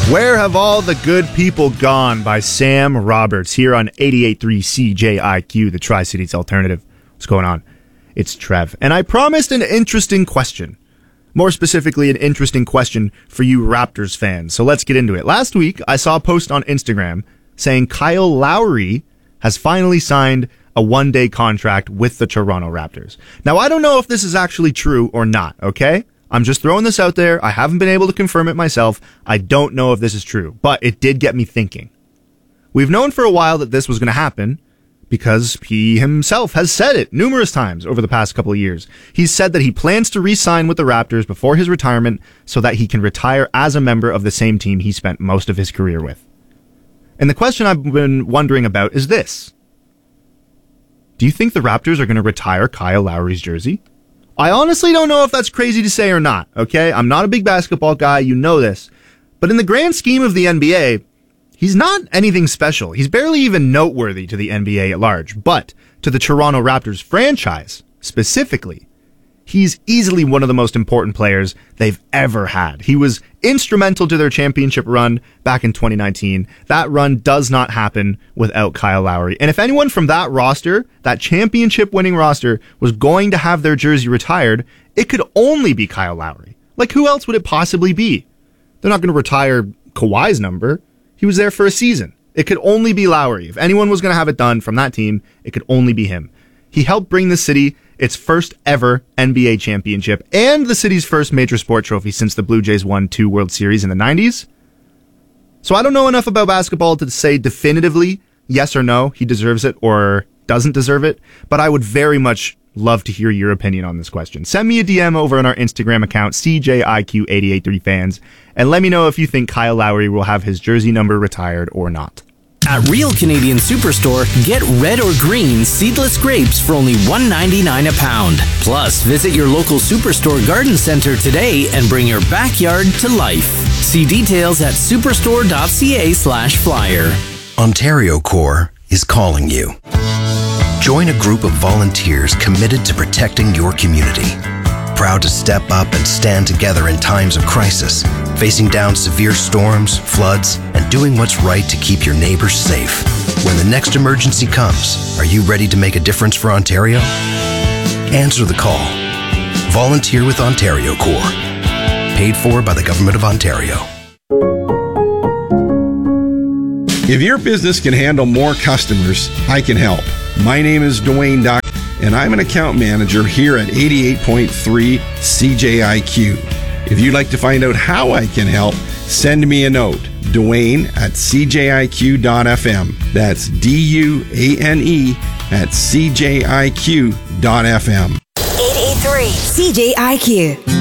Where Have All the Good People Gone by Sam Roberts here on 88.3 CJIQ, the Tri-Cities Alternative. What's going on? It's Trev. And I promised an interesting question. More specifically, an interesting question for you Raptors fans. So let's get into it. Last week, I saw a post on Instagram saying Kyle Lowry has finally signed a one-day contract with the Toronto Raptors. Now, I don't know if this is actually true or not, okay? I'm just throwing this out there. I haven't been able to confirm it myself. I don't know if this is true, but it did get me thinking. We've known for a while that this was going to happen because he himself has said it numerous times over the past couple of years. He's said that he plans to re-sign with the Raptors before his retirement so that he can retire as a member of the same team he spent most of his career with. And the question I've been wondering about is this. Do you think the Raptors are going to retire Kyle Lowry's jersey? I honestly don't know if that's crazy to say or not, okay? I'm not a big basketball guy, you know this. But in the grand scheme of the NBA, he's not anything special. He's barely even noteworthy to the NBA at large. But to the Toronto Raptors franchise, specifically, he's easily one of the most important players they've ever had. He was instrumental to their championship run back in 2019. That run does not happen without Kyle Lowry. And if anyone from that roster, that championship winning roster, was going to have their jersey retired, it could only be Kyle Lowry. Like, who else would it possibly be? They're not going to retire Kawhi's number. He was there for a season. It could only be Lowry. If anyone was going to have it done from that team, it could only be him. He helped bring the city its first ever NBA championship and the city's first major sport trophy since the Blue Jays won 2 World Series in the 90s. So I don't know enough about basketball to say definitively yes or no, he deserves it or doesn't deserve it, but I would very much love to hear your opinion on this question. Send me a DM over on our Instagram account, CJIQ883fans, and let me know if you think Kyle Lowry will have his jersey number retired or not. At Real Canadian Superstore, get red or green seedless grapes for only $1.99 a pound. Plus, visit your local Superstore garden center today and bring your backyard to life. See details at superstore.ca/flyer. Ontario Corps is calling you. Join a group of volunteers committed to protecting your community. Proud to step up and stand together in times of crisis, facing down severe storms, floods, and doing what's right to keep your neighbors safe. When the next emergency comes, are you ready to make a difference for Ontario? Answer the call. Volunteer with Ontario Corps. Paid for by the Government of Ontario. If your business can handle more customers, I can help. My name is Dwayne Duck, and I'm an account manager here at 88.3 CJIQ. If you'd like to find out how I can help, send me a note, Dwayne at CJIQ.fm. That's DUANE at CJIQ.fm. 88.3 CJIQ.